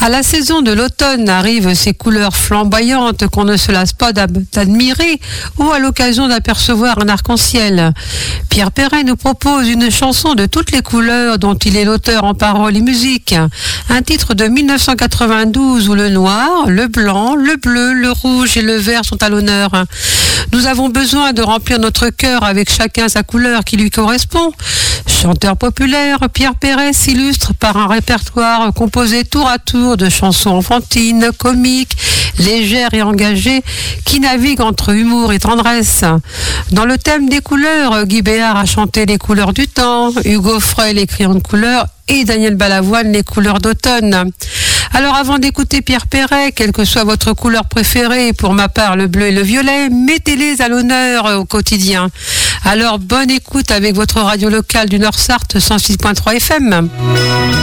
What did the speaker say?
À la saison de l'automne arrivent ces couleurs flamboyantes qu'on ne se lasse pas d'admirer ou à l'occasion d'apercevoir un arc-en-ciel. Pierre Perret nous propose une chanson de toutes les couleurs dont il est l'auteur en paroles et musique. Un titre de 1992 où le noir, le blanc, le bleu, le rouge et le vert sont à l'honneur. Nous avons besoin de remplir notre cœur avec chacun sa couleur qui lui correspond. Chanteur populaire, Pierre Perret s'illustre par un répertoire composé tour à tour de chansons enfantines, comiques, légères et engagées qui naviguent entre humour et tendresse. Dans le thème des couleurs, Guy Béard a chanté les couleurs du temps, Hugo Frey les crayons de couleur et Daniel Balavoine les couleurs d'automne. Alors avant d'écouter Pierre Perret, quelle que soit votre couleur préférée, pour ma part le bleu et le violet, mettez-les à l'honneur au quotidien. Alors bonne écoute avec votre radio locale du Nord Sarthe 106.3 FM.